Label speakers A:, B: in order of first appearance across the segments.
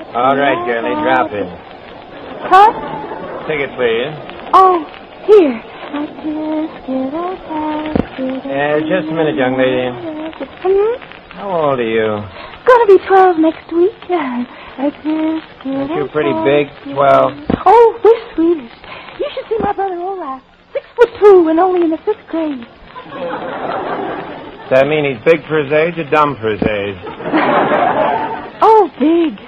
A: All right, girlie, drop in.
B: Huh?
A: Ticket, please.
B: Oh, here.
A: Just a minute, young lady. How old are you?
B: Gonna be 12 next week.
A: Aren't you pretty big, 12?
B: Oh, we're Swedish. You should see my brother Olaf. 6'2" and only in the 5th grade.
A: Does that mean he's big for his age or dumb for his age?
B: Oh, big.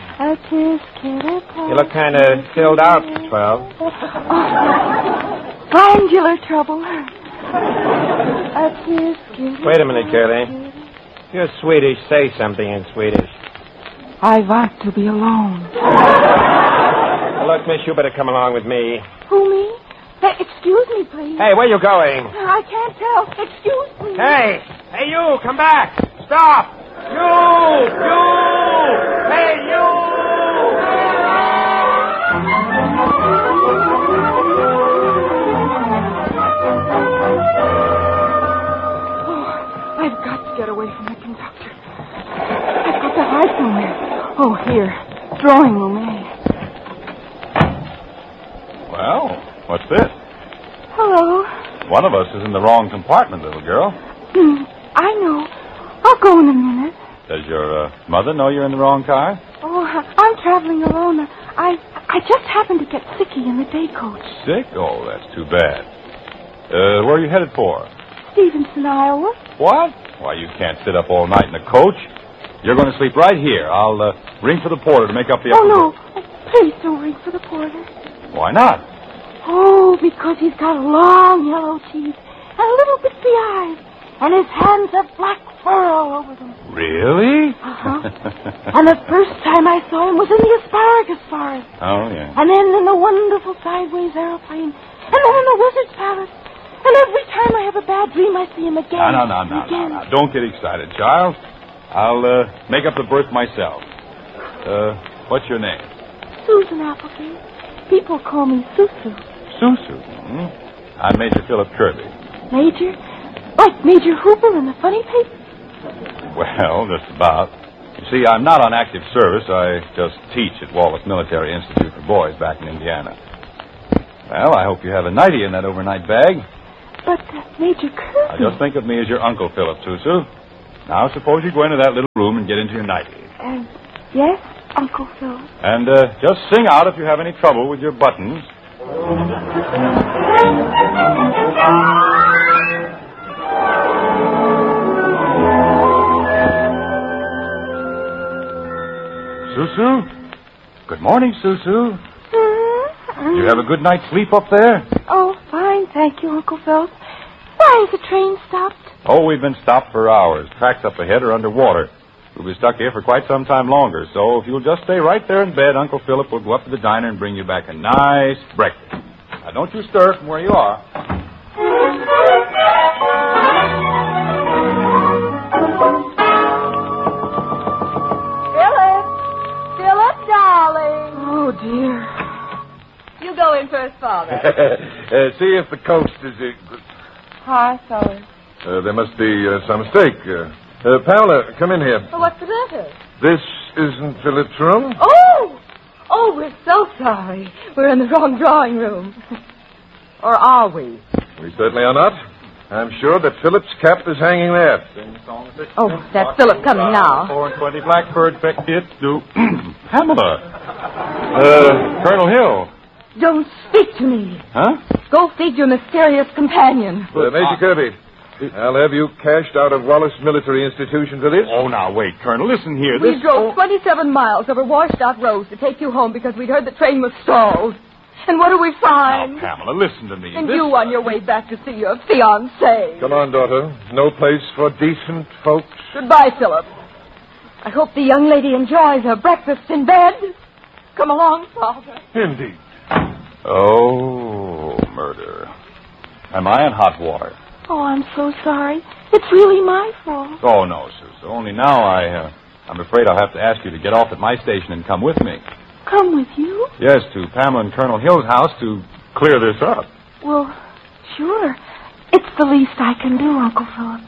A: You look kind of filled out for 12.
B: Glandular trouble.
A: Wait a minute, girlie. If you're Swedish, say something in Swedish.
B: I want to be alone.
A: Well, look, miss, you better come along with me.
B: Who, me? Excuse me, please.
A: Hey, where you going?
B: I can't tell. Excuse me.
A: Hey, you, come back. Stop. You. Hey, you.
B: I've got to get away from the conductor. I've got to hide somewhere. Oh, here. Drawing room A.
C: Well, what's this?
B: Hello.
C: One of us is in the wrong compartment, little girl.
B: I know. I'll go in a minute.
C: Does your mother know you're in the wrong car?
B: Oh, I'm traveling alone. I just happened to get sicky in the day coach.
C: Sick? Oh, that's too bad. Where are you headed for?
B: Stevenson, Iowa.
C: What? Why, you can't sit up all night in a coach. You're going to sleep right here. I'll ring for the porter to make up the
B: Oh,
C: upper
B: no.
C: berth.
B: Oh, please don't ring for the porter.
C: Why not?
B: Oh, because he's got long yellow teeth and little bitsy eyes. And his hands have black fur all over them.
C: Really?
B: Uh-huh. And the first time I saw him was in the asparagus forest.
C: Oh, yeah.
B: And then in the wonderful sideways airplane. And then in the wizard's palace. And every time I have a bad dream, I see him again.
C: No.
B: Again.
C: Don't get excited, child. I'll make up the berth myself. What's your name?
B: Susan Applegate. People call me Susu.
C: Susu. I'm Major Philip Kirby.
B: Major? Like Major Hooper in the funny paper?
C: Well, just about. You see, I'm not on active service. I just teach at Wallace Military Institute for Boys back in Indiana. Well, I hope you have a nightie in that overnight bag.
B: But, Major Kirby...
C: Now, just think of me as your uncle, Philip, Susu. Now, suppose you go into that little room and get into your nightie.
B: Yes, Uncle Phil.
C: And just sing out if you have any trouble with your buttons. Susu? Good morning, Susu. Did you have a good night's sleep up there?
B: Oh, fine, thank you, Uncle Phil. Why is the train stopped?
C: Oh, we've been stopped for hours. Tracks up ahead are underwater. We'll be stuck here for quite some time longer, so if you'll just stay right there in bed, Uncle Philip will go up to the diner and bring you back a nice breakfast. Now, don't you stir from where you are.
B: Philip, darling. Oh, dear.
D: You go in first, Father.
E: See if the coast is...
B: Hi, fellas.
E: There must be some mistake. Paola, come in here.
D: Well, what's the matter?
E: This isn't Philip's room?
D: Oh, we're so sorry. We're in the wrong drawing room. Or are we?
E: We certainly are not. I'm sure that Philip's cap is hanging there.
D: Oh, that's Philip coming now.
C: 420 Blackbird, Beck it to Pamela. Colonel Hill.
D: Don't speak to me.
C: Huh?
D: Go feed your mysterious companion.
E: Major Kirby, I'll have you cashed out of Wallace Military Institution for this.
C: Oh, now, wait, Colonel. Listen here.
D: We drove 27 miles over washed-out roads to take you home because we'd heard the train was stalled. And what do we find?
C: Now, Pamela, listen to me.
D: And you on your way back to see your fiancé.
E: Come on, daughter. No place for decent folks.
D: Goodbye, Philip. I hope the young lady enjoys her breakfast in bed. Come along, Father.
E: Indeed.
C: Oh, murder. Am I in hot water?
B: Oh, I'm so sorry. It's really my fault.
C: Oh, no, Susan. Only now I'm afraid I'll have to ask you to get off at my station and come with me.
B: Come with you?
C: Yes, to Pamela and Colonel Hill's house to clear this up.
B: Well, sure. It's the least I can do, Uncle Philip.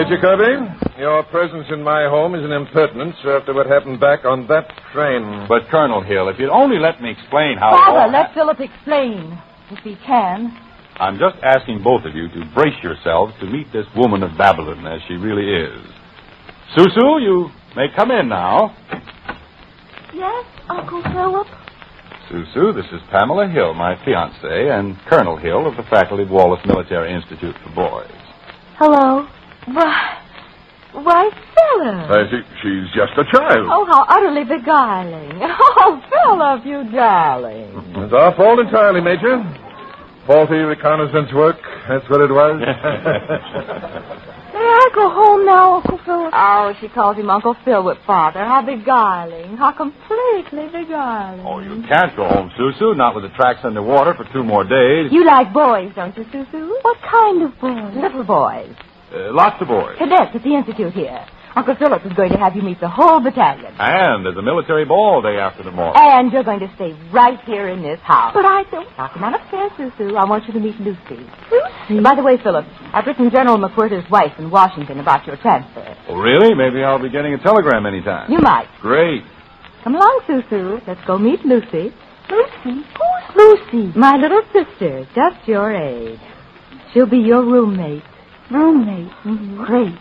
E: Major Kirby, your presence in my home is an impertinence after what happened back on that train.
C: But, Colonel Hill, if you'd only let me explain how...
D: Father, let Philip explain, if he can.
C: I'm just asking both of you to brace yourselves to meet this woman of Babylon as she really is. Susu, you may come in now.
B: Yes, Uncle Philip?
C: Susu, this is Pamela Hill, my fiancée, and Colonel Hill of the faculty of Wallace Military Institute for Boys.
B: Hello.
D: Why, Philip.
E: She's just a child.
D: Oh, how utterly beguiling. Oh, Philip, you darling.
E: It's our fault entirely, Major. Faulty reconnaissance work, that's what it was.
B: May I go home now, Uncle Philip?
D: Oh, she calls him Uncle Philip, Father. How beguiling. How completely beguiling.
C: Oh, you can't go home, Susu, not with the tracks underwater for 2 more days.
D: You like boys, don't you, Susu?
B: What kind of boys?
D: Little boys.
C: Lots of boys.
D: Cadets at the Institute here. Uncle Philip is going to have you meet the whole battalion.
C: And there's a military ball day after tomorrow.
D: And you're going to stay right here in this house.
B: But I don't...
D: Now, come on upstairs, Susu. I want you to meet Lucy. Lucy? By the way, Philip, I've written General McWhirter's wife in Washington about your transfer.
C: Oh, really? Maybe I'll be getting a telegram anytime.
D: You might.
C: Great.
D: Come along, Susu. Let's go meet Lucy.
B: Lucy? Who's Lucy?
D: My little sister, just your age. She'll be your roommate.
B: Roommate.
D: Mm-hmm.
B: Great.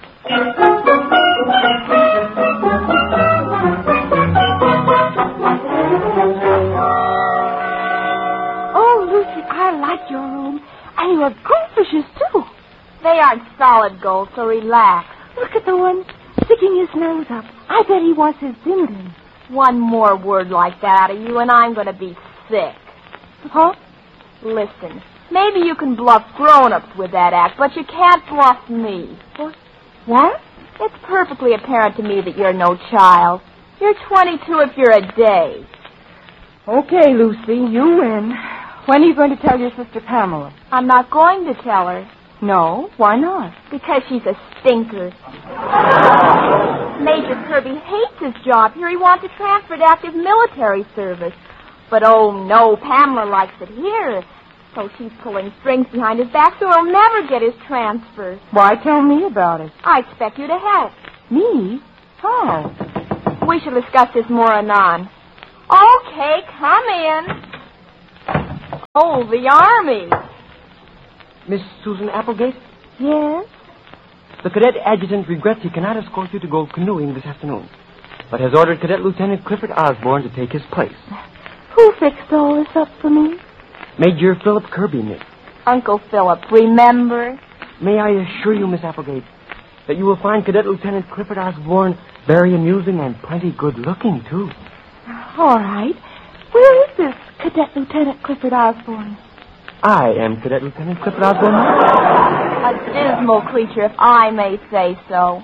B: Oh, Lucy, I like your room. And your goldfishes, too.
F: They aren't solid gold, so relax.
B: Look at the one sticking his nose up. I bet he wants his dinner.
F: One more word like that out of you, and I'm going to be sick.
B: Huh?
F: Listen, maybe you can bluff grown-ups with that act, but you can't bluff me.
B: What?
F: It's perfectly apparent to me that you're no child. You're 22 if you're a day.
B: Okay, Lucy, you win. When are you going to tell your sister Pamela?
F: I'm not going to tell her.
B: No, why not?
F: Because she's a stinker. Major Kirby hates his job here. He wants to transfer to active military service. But, oh, no, Pamela likes it here. So she's pulling strings behind his back so he'll never get his transfer.
B: Why, tell me about it.
F: I expect you to help.
B: Me? How?
F: We shall discuss this more anon. Okay, come in. Oh, the Army.
G: Miss Susan Applegate?
B: Yes?
G: The cadet adjutant regrets he cannot escort you to go canoeing this afternoon, but has ordered Cadet Lieutenant Clifford Osborne to take his place.
B: Who fixed all this up for me?
G: Major Philip Kirby, miss.
F: Uncle Philip, remember?
G: May I assure you, Miss Applegate, that you will find Cadet Lieutenant Clifford Osborne very amusing and plenty good-looking, too.
B: All right. Where is this Cadet Lieutenant Clifford Osborne?
G: I am Cadet Lieutenant Clifford Osborne.
F: A dismal creature, if I may say so.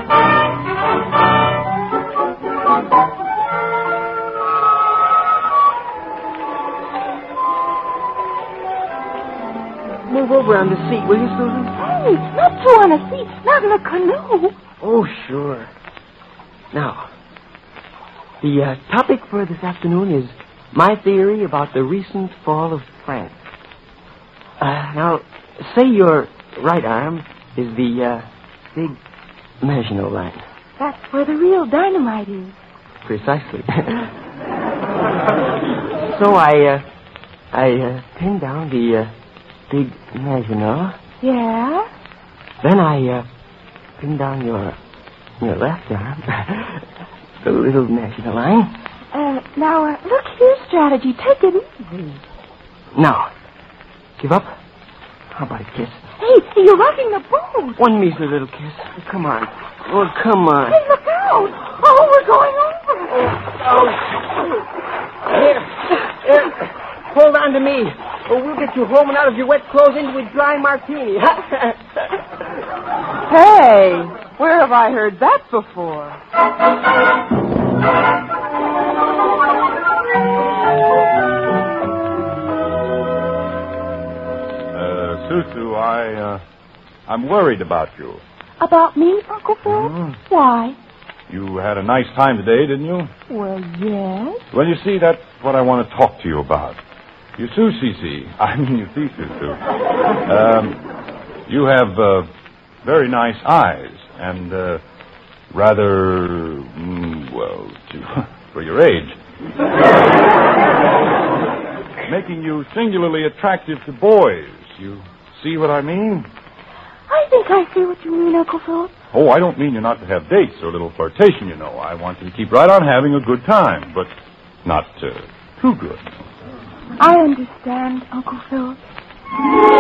G: Move over on the seat, will you, Susan?
B: Hey, not two on a seat, not in a canoe.
G: Oh, sure. Now, the topic for this afternoon is my theory about the recent fall of France. Now, say your right arm is the big Maginot Line.
B: That's where the real dynamite is.
G: Precisely. So I pinned down the big Maginot.
B: Yeah?
G: Then I pinned down your left arm, the little Maginot Line.
B: Now, look here, strategy. Take it easy.
G: Now, give up. How about a kiss?
B: Hey, you're rocking the boat.
G: One measly little kiss. Come on. Oh, come on.
B: Hey, look out. Oh, we're going over.
G: Here. Hold on to me. Or we'll get you home and out of your wet clothes into a dry martini.
B: Hey, where have I heard that before?
C: Susu, I'm worried about you.
B: About me, Uncle Phil?
C: Mm-hmm.
B: Why?
C: You had a nice time today, didn't you?
B: Well, yes.
C: Well, you see, that's what I want to talk to you about. You see, Susu. You have very nice eyes. And, rather, for your age. Making you singularly attractive to boys. You see what I mean?
B: I think I see what you mean, Uncle Philip.
C: Oh, I don't mean you're not to have dates or a little flirtation, you know. I want you to keep right on having a good time, but not too good.
B: I understand, Uncle Philip.